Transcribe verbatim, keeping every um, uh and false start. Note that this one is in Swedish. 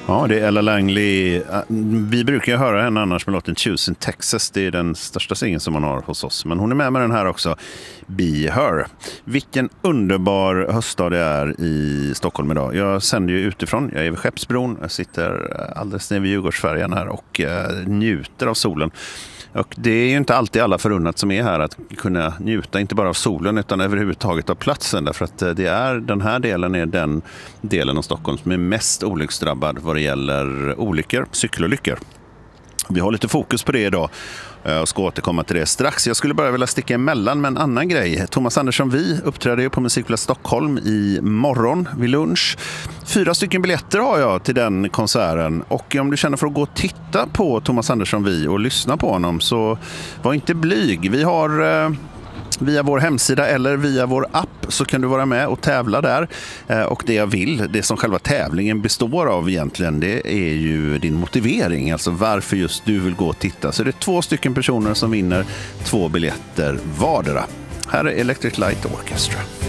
Ja, det är Ella Langley. Vi brukar ju höra henne annars med låten Choosing Texas. Det är den största singeln som man har hos oss. Men hon är med med den här också, Be Her. Vilken underbar höstdag det är i Stockholm idag. Jag sänder ju utifrån. Jag är vid Skeppsbron. Jag sitter alldeles nere vid Djurgårdsfärjan här och njuter av solen. Och det är ju inte alltid alla förunnat som är här att kunna njuta inte bara av solen utan överhuvudtaget av platsen. Därför att det är, den här delen är den delen av Stockholm som är mest olycksdrabbad vad det gäller olyckor, cykelolyckor. Vi har lite fokus på det idag och ska återkomma till det strax. Jag skulle bara vilja sticka emellan med en annan grej. Thomas Andersson Vi uppträder ju på Musikplats Stockholm i morgon vid lunch. Fyra stycken biljetter har jag till den konserten. Och om du känner för att gå och titta på Thomas Andersson Vi och lyssna på honom så var inte blyg. Vi har... Eh, Via vår hemsida eller via vår app så kan du vara med och tävla där. Och det jag vill, det som själva tävlingen består av egentligen, det är ju din motivering. Alltså varför just du vill gå och titta. Så det är två stycken personer som vinner två biljetter vardera. Här är Electric Light Orchestra.